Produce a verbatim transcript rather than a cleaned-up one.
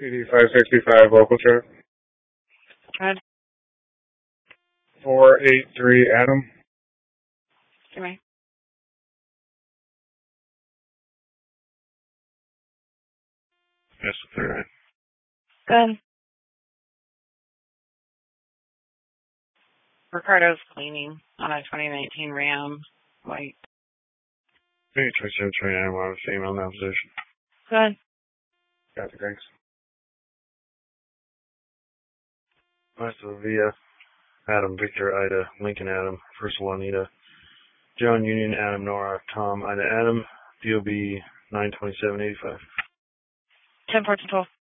eighty-five sixty-five local chart. Good. four eight three Adam. Give me. Yes, third. Good. Ricardo's cleaning on a twenty nineteen Ram white. eight twenty-seven twenty-nine, one female, now position. Good. Got the thanks. West of Via, Adam, Victor, Ida, Lincoln, Adam, First Juanita, John, Union, Adam, Nora, Tom, Ida, Adam, D O B nine twenty-seven eighty-five. ten fourteen twelve.